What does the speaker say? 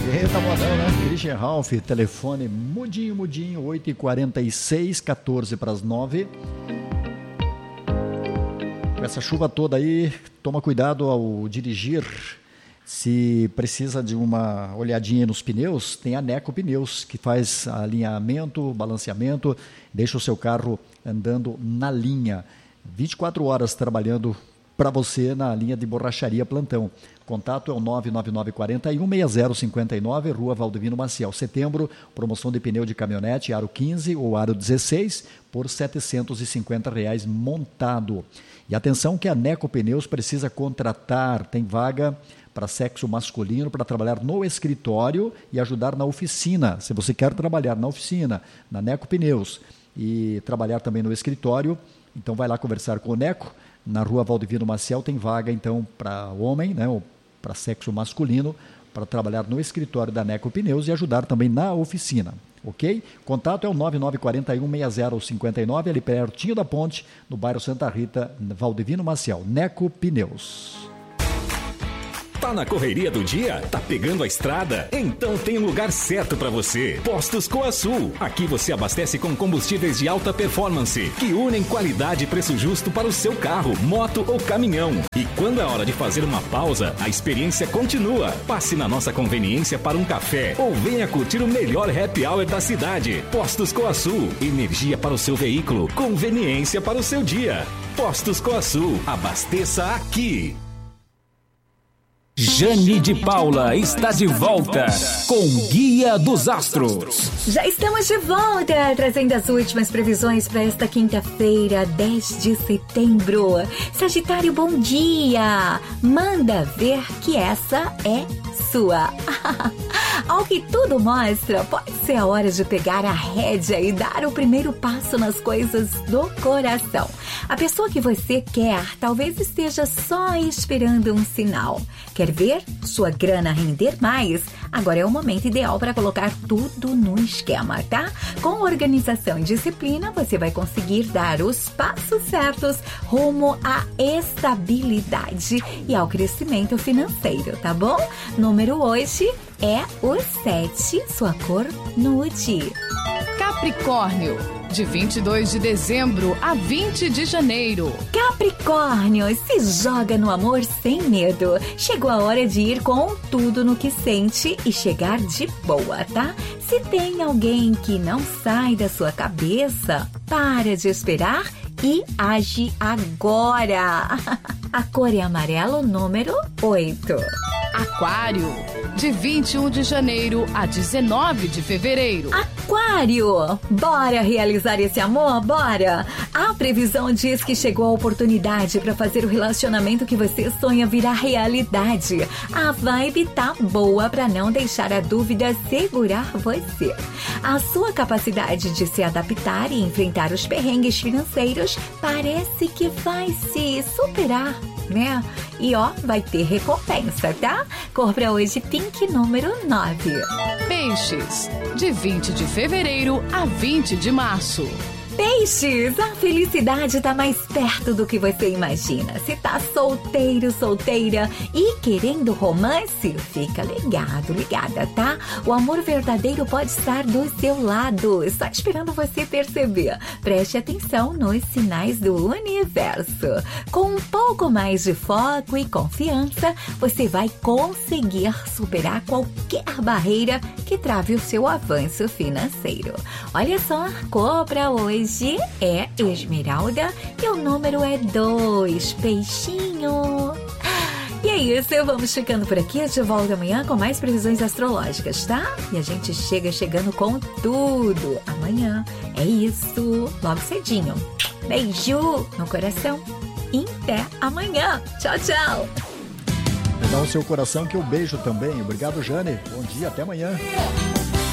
Eita, modão, né? Christian Ralph, telefone mudinho, 8h46, 14 para as 9. Com essa chuva toda aí, toma cuidado ao dirigir. Se precisa de uma olhadinha nos pneus, tem a Neco Pneus, que faz alinhamento, balanceamento, deixa o seu carro andando na linha. 24 horas trabalhando para você na linha de borracharia plantão. Contato é o 99941-6059, Rua Valdivino Maciel. Setembro, promoção de pneu de caminhonete, aro 15 ou aro 16, por R$ 750 montado. E atenção que a Neco Pneus precisa contratar, tem vaga para sexo masculino, para trabalhar no escritório e ajudar na oficina. Se você quer trabalhar na oficina, na Neco Pneus, e trabalhar também no escritório, então vai lá conversar com o Neco. Na Rua Valdivino Maciel tem vaga então para homem, né, ou para sexo masculino, para trabalhar no escritório da Neco Pneus e ajudar também na oficina, ok? Contato é o 9941-6059, ali pertinho da ponte, no bairro Santa Rita, Valdivino Maciel. Neco Pneus. Tá na correria do dia? Tá pegando a estrada? Então tem um lugar certo para você. Postos Coasul. Aqui você abastece com combustíveis de alta performance, que unem qualidade e preço justo para o seu carro, moto ou caminhão. E quando é hora de fazer uma pausa, a experiência continua. Passe na nossa conveniência para um café ou venha curtir o melhor happy hour da cidade. Postos Coasul. Energia para o seu veículo, conveniência para o seu dia. Postos Coasul. Abasteça aqui. Jane de Paula está de volta com Guia dos Astros. Já estamos de volta, trazendo as últimas previsões para esta quinta-feira, 10 de setembro. Sagitário, bom dia! Manda ver que essa é sua. Ao que tudo mostra, pode ser a hora de pegar a rédea e dar o primeiro passo nas coisas do coração. A pessoa que você quer talvez esteja só esperando um sinal. Quer ver sua grana render mais? Agora é o momento ideal para colocar tudo no esquema, tá? Com organização e disciplina, você vai conseguir dar os passos certos rumo à estabilidade e ao crescimento financeiro, tá bom? Número hoje é o 7, sua cor nude. Capricórnio, de 22 de dezembro a 20 de janeiro. Capricórnio, se joga no amor sem medo. Chegou a hora de ir com tudo no que sente e chegar de boa, tá? Se tem alguém que não sai da sua cabeça, para de esperar e age agora. A cor é amarelo, número 8. Aquário, de 21 de janeiro a 19 de fevereiro. Aquário, bora realizar esse amor? Bora! A previsão diz que chegou a oportunidade para fazer o relacionamento que você sonha virar realidade. A vibe tá boa para não deixar a dúvida segurar você. A sua capacidade de se adaptar e enfrentar os perrengues financeiros parece que vai se superar, né? E ó, vai ter recompensa, tá? Cor pra hoje, pink, número 9. Peixes, de 20 de fevereiro a 20 de março. Peixes, a felicidade tá mais perto do que você imagina. Se tá solteiro, solteira e querendo romance, fica ligada, tá? O amor verdadeiro pode estar do seu lado, só esperando você perceber. Preste atenção nos sinais do universo. Com um pouco mais de foco e confiança, você vai conseguir superar qualquer barreira que trave o seu avanço financeiro. Olha só, a cor pra hoje é esmeralda e o número é 2, peixinho. E é isso, vamos ficando por aqui. De volta amanhã com mais previsões astrológicas, tá? E a gente chegando com tudo amanhã. É isso, logo cedinho. Beijo no coração e até amanhã. Tchau, tchau. Dá o seu coração que eu beijo também. Obrigado, Jane. Bom dia, até amanhã.